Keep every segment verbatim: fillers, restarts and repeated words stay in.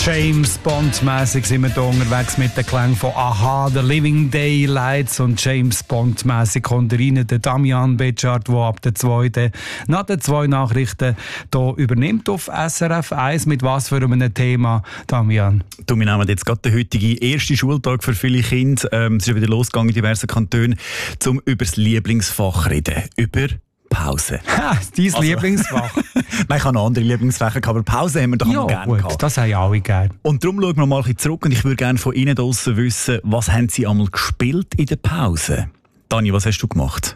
James Bond-mässig sind wir hier unterwegs mit den Klängen von A H, The Living Daylights, und James Bond-mässig kommt rein der Damian Betschart, der ab der zweiten nach den zwei Nachrichten hier übernimmt auf S R F eins. Mit was für einem Thema, Damian? Du, wir nehmen jetzt gerade den heutigen ersten Schultag für viele Kinder. Ähm, es ist wieder losgegangen in diversen Kantonen, um über das Lieblingsfach zu reden. Über Pause. Ha, dein also, Lieblingsfach? Nein, ich habe noch andere Lieblingsfächer, aber Pause haben wir doch ja, gerne gut, gehabt. Das haben alle gerne. Und darum schauen wir mal ein bisschen zurück und ich würde gerne von Ihnen draussen wissen, was haben Sie einmal gespielt in der Pause? Dani, was hast du gemacht?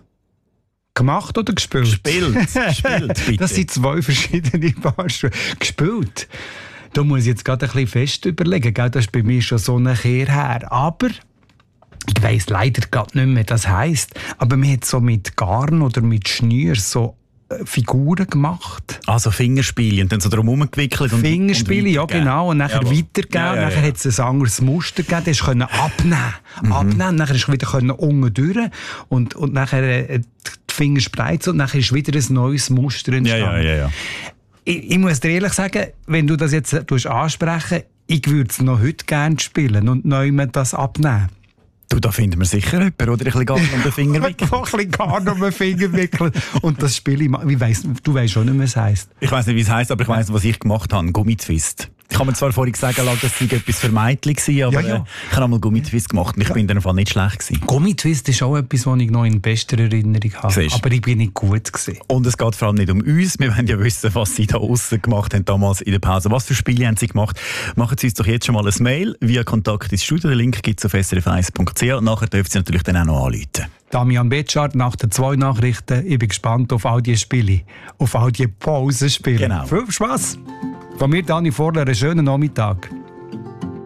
Gemacht oder gespielt? Gespielt, gespielt, bitte. Das sind zwei verschiedene Paar Schuhe. Gespielt? Da muss ich jetzt gerade ein bisschen fest überlegen, gell? Das ist bei mir schon so ein Kehr her. Aber ich weiss leider gerade nicht mehr, das heisst. Aber man hat so mit Garn oder mit Schnür so äh, Figuren gemacht. Also Fingerspiele und dann so drum herumgewickelt. Fingerspiele, ja genau. Und nachher Jawohl. weitergeben. Ja, ja, ja. Nachher hat es ein anderes Muster gegeben. Das konnte abnehmen. Mhm. Abnehmen. Nachher ist wieder unten durch. Und, und nachher äh, die Finger spreizen und nachher ist wieder ein neues Muster entstanden. Ja, ja, ja, ja. Ich, ich muss dir ehrlich sagen, wenn du das jetzt ansprechen, ich würde es noch heute gerne spielen und neu das abnehmen. Du, da finden wir sicher jemanden, oder ein bisschen Garn um den Finger wickeln. ein bisschen Garn um den Finger wickeln. Und das Spiel, wie weiss, du weißt schon nicht, wie es heisst. Ich weiss nicht, wie es heisst, aber ich weiss, was ich gemacht habe. Gummitwist. Ich habe mir zwar vorhin gesagt, das sei etwas für Mädchen gewesen, aber ja, ja. Äh, ich habe einmal Gummitwist gemacht und ich ja. bin in dem Fall nicht schlecht gewesen. Gummitwist ist auch etwas, was ich noch in bester Erinnerung habe. Siehst. Aber ich bin nicht gut gewesen. Und es geht vor allem nicht um uns. Wir wollen ja wissen, was Sie da aussen gemacht haben damals in der Pause. Was für Spiele haben Sie gemacht? Machen Sie uns doch jetzt schon mal ein Mail via Kontakt ins Studio. Den Link gibt es auf s r f eins punkt c h und nachher dürfen Sie natürlich dann auch noch anrufen. Damian Betschart nach den zwei Nachrichten. Ich bin gespannt auf all die Spiele, auf all die Pausenspiele. Genau. Viel Spaß! Von mir, Dani Vorler, einen schönen Nachmittag.